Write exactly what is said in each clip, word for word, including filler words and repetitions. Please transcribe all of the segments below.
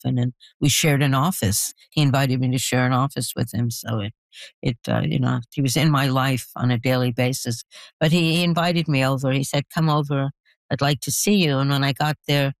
often, and we shared an office. He invited me to share an office with him, so it, it uh, you know, he was in my life on a daily basis. But he, he invited me over. He said, "Come over. I'd like to see you." And when I got there,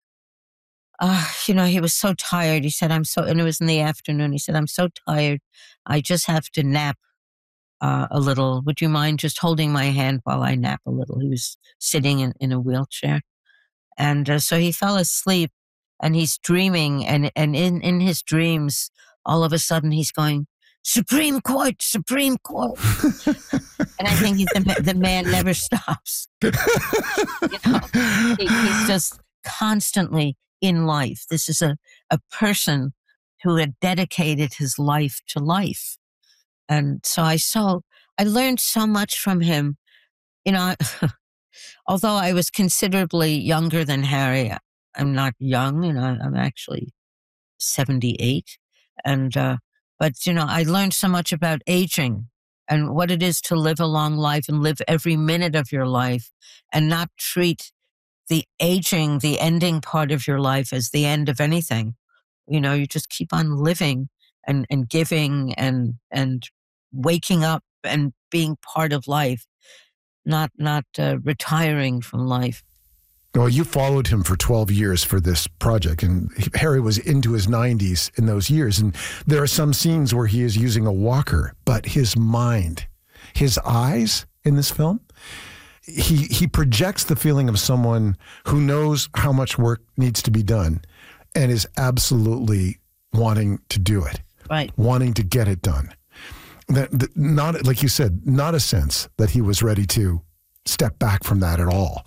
uh, you know, he was so tired. He said, "I'm so," and it was in the afternoon. He said, "I'm so tired. I just have to nap uh, a little. Would you mind just holding my hand while I nap a little?" He was sitting in, in a wheelchair. And uh, so he fell asleep, and he's dreaming. And, and in, in his dreams, all of a sudden he's going, "Supreme Court, Supreme Court." And I think he's the, the man never stops. You know, he, he's just constantly in life. This is a, a person who had dedicated his life to life. And so I saw, I learned so much from him. You know, although I was considerably younger than Harry, I'm not young, you know, I'm actually seventy-eight. And, uh, but, you know, I learned so much about aging and what it is to live a long life and live every minute of your life and not treat the aging, the ending part of your life as the end of anything. You know, you just keep on living and, and giving and, and waking up and being part of life. Not not uh, retiring from life. Well, you followed him for twelve years for this project, and Harry was into his nineties in those years. And there are some scenes where he is using a walker, but his mind, his eyes in this film, he he projects the feeling of someone who knows how much work needs to be done and is absolutely wanting to do it, right? Wanting to get it done. That, that not, like you said, not a sense that he was ready to step back from that at all.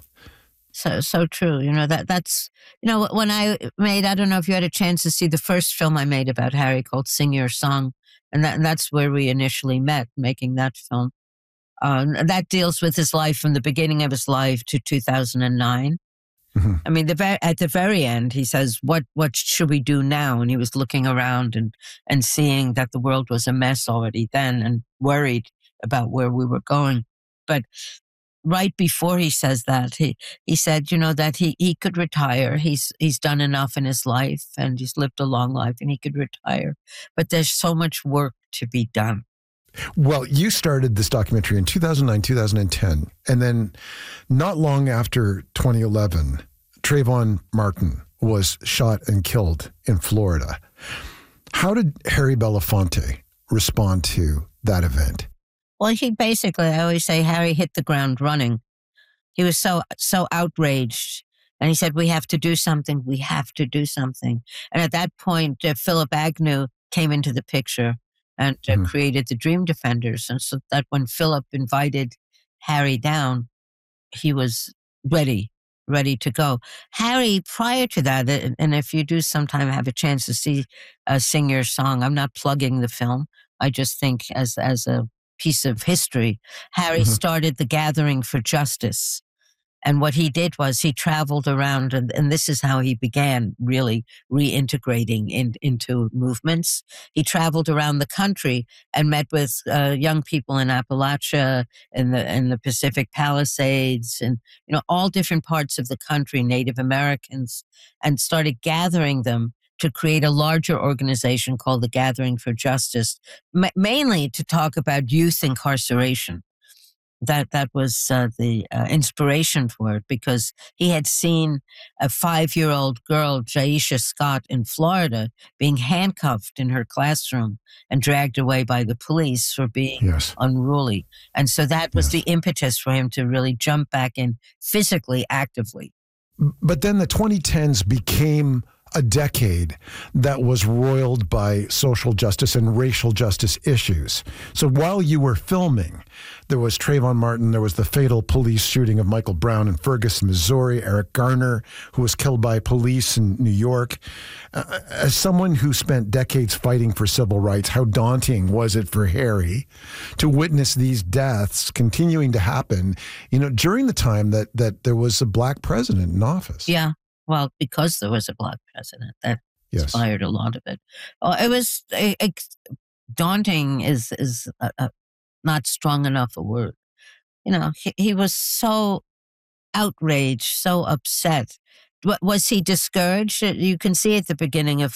So, so true. You know, that that's, you know, when I made, I don't know if you had a chance to see the first film I made about Harry called Sing Your Song. And, that, and that's where we initially met, making that film. Um, that deals with his life from the beginning of his life to two thousand nine. Mm-hmm. I mean, the ve- at the very end, he says, what what should we do now? And he was looking around and, and seeing that the world was a mess already then and worried about where we were going. But right before he says that, he, he said, you know, that he, he could retire. He's he's done enough in his life and he's lived a long life and he could retire. But there's so much work to be done. Well, you started this documentary in two thousand nine, two thousand ten, and then not long after twenty eleven, Trayvon Martin was shot and killed in Florida. How did Harry Belafonte respond to that event? Well, he basically, I always say, Harry hit the ground running. He was so, so outraged. And he said, we have to do something. We have to do something. And at that point, uh, Philip Agnew came into the picture and uh, mm-hmm. created the Dream Defenders. And so that when Philip invited Harry down, he was ready, ready to go. Harry, prior to that, and if you do sometime have a chance to see uh, Sing Your Song, I'm not plugging the film. I just think as, as a piece of history, Harry mm-hmm. started the Gathering for Justice. And what he did was he traveled around, and, and this is how he began really reintegrating in, into movements. He traveled around the country and met with uh, young people in Appalachia, in the in the Pacific Palisades, and you know all different parts of the country, Native Americans, and started gathering them to create a larger organization called the Gathering for Justice, ma- mainly to talk about youth incarceration. That that was uh, the uh, inspiration for it, because he had seen a five-year-old girl, Jaisha Scott, in Florida, being handcuffed in her classroom and dragged away by the police for being yes. unruly. And so that was yes. the impetus for him to really jump back in physically, actively. But then the twenty tens became a decade that was roiled by social justice and racial justice issues. So while you were filming, there was Trayvon Martin, there was the fatal police shooting of Michael Brown in Ferguson, Missouri, Eric Garner, who was killed by police in New York. Uh, as someone who spent decades fighting for civil rights, how daunting was it for Harry to witness these deaths continuing to happen, you know, during the time that, that there was a black president in office? Yeah. Well, because there was a black president, that yes. inspired a lot of it. Well, it was it, it, daunting is is a, a, not strong enough a word. You know, he, he was so outraged, so upset. W- was he discouraged? You can see at the beginning of